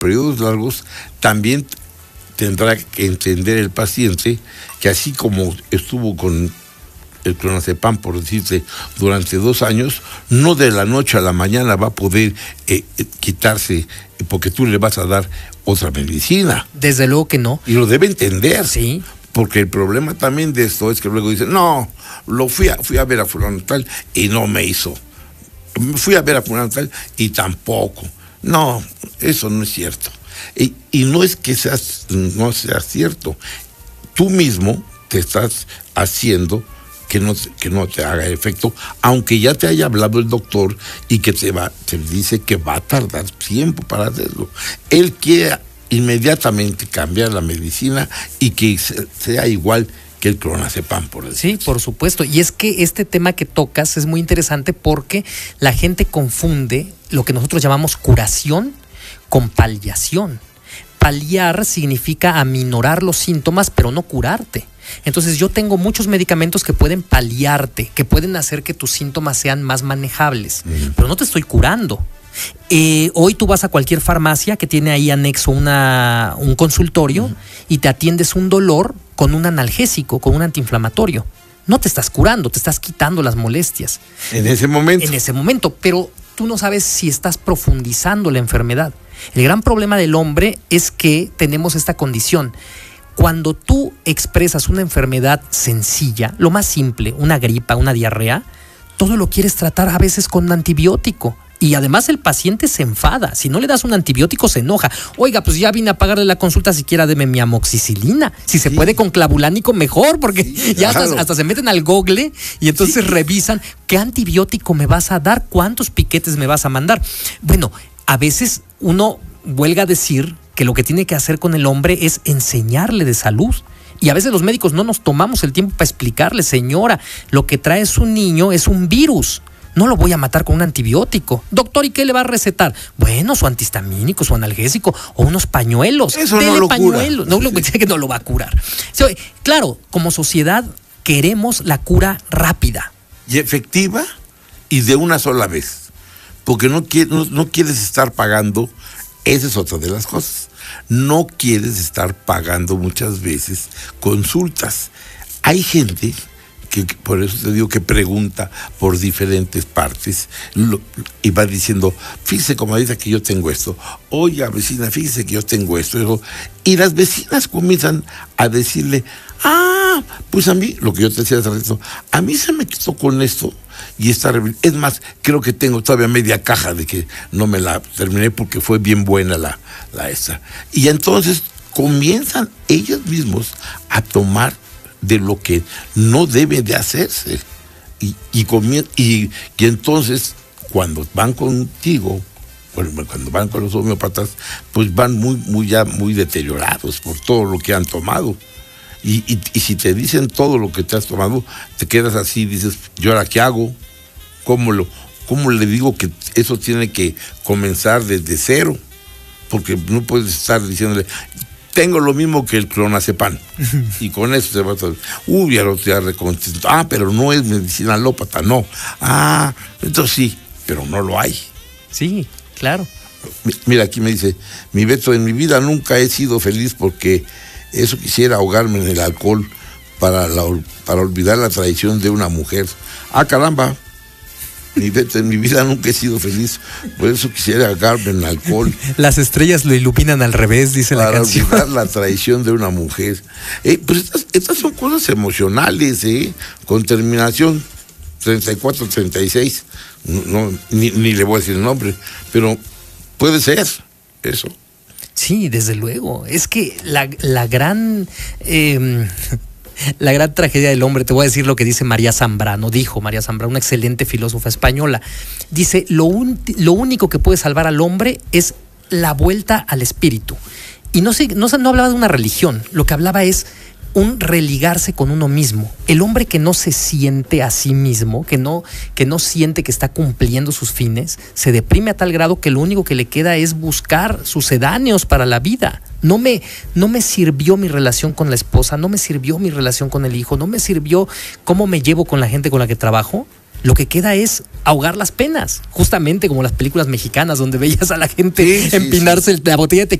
periodos largos, también tendrá que entender el paciente que así como estuvo con el clonazepam, por decirte, durante 2 años, no de la noche a la mañana va a poder quitarse, porque tú le vas a dar otra medicina. Desde luego que no. Y lo debe entender. Sí. Porque el problema también de esto es que luego dicen, no, fui a ver a fulano tal y no me hizo. Fui a ver a fulano tal y tampoco. No, eso no es cierto. Y no es que no sea cierto. Tú mismo te estás haciendo que no te haga efecto, aunque ya te haya hablado el doctor y que te dice que va a tardar tiempo para hacerlo. Él quiere inmediatamente cambiar la medicina y que sea igual que el clonazepam, por decir. Sí, por supuesto. Y es que este tema que tocas es muy interesante porque la gente confunde lo que nosotros llamamos curación con paliación. Paliar significa aminorar los síntomas, pero no curarte. Entonces yo tengo muchos medicamentos que pueden paliarte, que pueden hacer que tus síntomas sean más manejables, pero no te estoy curando. Hoy tú vas a cualquier farmacia que tiene ahí anexo un consultorio y te atiendes un dolor con un analgésico, con un antiinflamatorio. No te estás curando, te estás quitando las molestias. En ese momento. En ese momento, pero tú no sabes si estás profundizando la enfermedad. El gran problema del hombre es que tenemos esta condición. Cuando tú expresas una enfermedad sencilla, lo más simple, una gripa, una diarrea, todo lo quieres tratar a veces con un antibiótico. Y además el paciente se enfada. Si no le das un antibiótico, se enoja. Oiga, pues ya vine a pagarle la consulta, siquiera deme mi amoxicilina. Si se puede con clavulánico, mejor, porque ya hasta se meten al Google y entonces revisan qué antibiótico me vas a dar, cuántos piquetes me vas a mandar. Bueno, a veces uno huelga a decir que lo que tiene que hacer con el hombre es enseñarle de salud. Y a veces los médicos no nos tomamos el tiempo para explicarle, señora, lo que trae su niño es un virus. No lo voy a matar con un antibiótico. Doctor, ¿y qué le va a recetar? Bueno, su antihistamínico, su analgésico o unos pañuelos. Eso no lo pañuelos. cura. No, que no lo va a curar. Claro, como sociedad queremos la cura rápida. Y efectiva y de una sola vez. Porque no quieres estar pagando. Esa es otra de las cosas. No quieres estar pagando muchas veces consultas. Hay gente que, por eso te digo, que pregunta por diferentes partes y va diciendo, fíjese, comadita, que yo tengo esto. Oiga, vecina, fíjese que yo tengo esto. Y las vecinas comienzan a decirle, pues a mí, lo que yo te decía hace rato, a mí se me quitó con esto. Y es más, creo que tengo todavía media caja de que no me la terminé porque fue bien buena la esta. Y entonces comienzan ellos mismos a tomar de lo que no debe de hacerse. Y entonces, cuando van contigo, cuando van con los homeópatas, pues van muy deteriorados por todo lo que han tomado. Y si te dicen todo lo que te has tomado, te quedas así, dices, ¿yo ahora qué hago? ¿Cómo le digo que eso tiene que comenzar desde cero? Porque no puedes estar diciéndole, tengo lo mismo que el clonazepam, y con eso se va a estar, ya lo te ha reconocido, pero no es medicina alópata, no. Entonces sí, pero no lo hay. Sí, claro. Mira, aquí me dice, mi Beto, en mi vida nunca he sido feliz porque eso quisiera ahogarme en el alcohol para olvidar la traición de una mujer. Caramba, mi Beto, en mi vida nunca he sido feliz, por eso quisiera ahogarme en el alcohol. Las estrellas lo iluminan al revés, dice la canción. Para olvidar la traición de una mujer. Pues estas son cosas emocionales, con terminación 34-36. No, ni le voy a decir el nombre, pero puede ser eso. Sí, desde luego. Es que la gran tragedia del hombre, te voy a decir lo que dice María Zambrano, una excelente filósofa española. Dice, lo único que puede salvar al hombre es la vuelta al espíritu. Y no hablaba de una religión, lo que hablaba es un religarse con uno mismo. El hombre que no se siente a sí mismo, que no siente que está cumpliendo sus fines, se deprime a tal grado que lo único que le queda es buscar sucedáneos para la vida. No me sirvió mi relación con la esposa, no me sirvió mi relación con el hijo, no me sirvió cómo me llevo con la gente con la que trabajo. lo que queda es ahogar las penas, justamente como las películas mexicanas donde veías a la gente empinarse la botella de